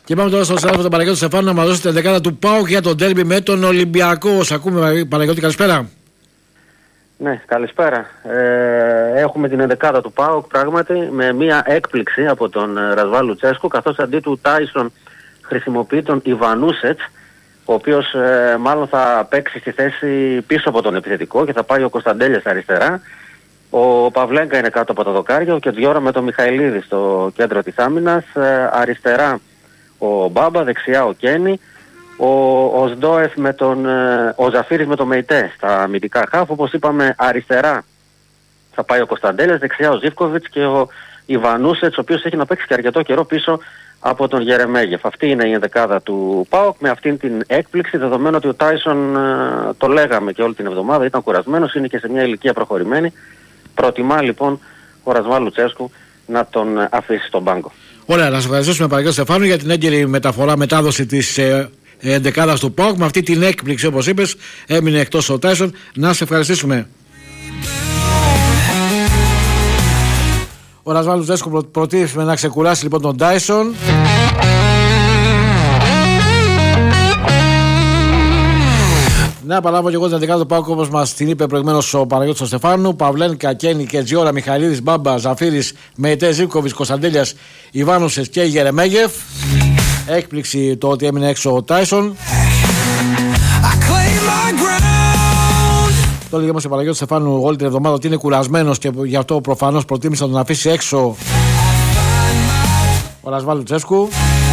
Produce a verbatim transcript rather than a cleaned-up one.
Και πάμε τώρα στον συνάδελφο τον Παναγιώτη Στεφάνου να μας δώσει την δεκάδα του ΠΑΟΚ για τον ντέρμπι με τον Ολυμπιακό. Σας ακούμε, Παναγιώτη, καλησπέρα. Ναι, καλησπέρα. Ε, έχουμε την ενδεκάδα του ΠΑΟΚ πράγματι με μια έκπληξη από τον Ρασβάλ Λουτσέσκου, καθώς αντί του Τάισον χρησιμοποιεί τον Ιβανούσετς, ο οποίος ε, μάλλον θα παίξει στη θέση πίσω από τον επιθετικό και θα πάει ο Κωνσταντέλιας αριστερά. Ο Παυλέγκα είναι κάτω από το δοκάριο και Διόρα με τον Μιχαηλίδη στο κέντρο της άμυνας. Ε, αριστερά ο Μπάμπα, δεξιά ο Κένι. Ο, ο Σντόεφ με τον, ε, ο Ζαφύρης με τον Μεϊτέ στα αμυντικά χάφ. Όπως είπαμε, αριστερά θα πάει ο Κωνσταντέλιας, δεξιά ο Ζίβκοβιτς και ο Ιβανούσετς, ο οποίος έχει να παίξει και αρκετό καιρό πίσω από τον Γερεμέγεφ. Αυτή είναι η ενδεκάδα του ΠΑΟΚ με αυτήν την έκπληξη, δεδομένου ότι ο Τάισον, ε, το λέγαμε και όλη την εβδομάδα, ήταν κουρασμένος, είναι και σε μια ηλικία προχωρημένη. Προτιμά λοιπόν ο Ρασβάλ Λουτσέσκου να τον αφήσει στον πάγκο. Ωραία, να σας ευχαριστήσουμε Παναγιώτη Στεφάνου για την έγκαιρη μεταφορά, μετάδοση της ε, ενδεκάδας του ΠΑΟΚ. Με αυτή την έκπληξη, όπως είπες, έμεινε εκτός ο Τάισον. Να σε ευχαριστήσουμε. Ο Ρασβάλ Λουτσέσκου προ, προτίθεται να ξεκουράσει λοιπόν τον Τάισον. Να επαναλάβω και εγώ την ενδεκάδα του ΠΑΟΚ όπως μας την είπε προηγουμένως ο Παναγιώτης Στεφάνου. Παυλένκα, Κένι και Τζιόρα, Μιχαηλίδης, Μπάμπα, Ζαφύρης, Μεϊτέ, Ζίβκοβιτς, Κωνσταντέλιας, Ιβάνουσες και Γερεμέγεφ. Έκπληξη το ότι έμεινε έξω ο Τάισον. Το έλεγε όμως ο Παναγιώτης Στεφάνου όλη την εβδομάδα ότι είναι κουρασμένος και γι' αυτό προφανώς προτίμησε να τον αφήσει έξω ο Ρασβάλ Λουτσέσκου.